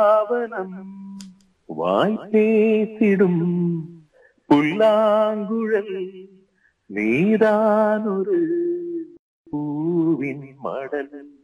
பாவனம் வாய் பேசிடும் புல்லாங்குழல் நீதான் ஒரு பூவின் மடல்.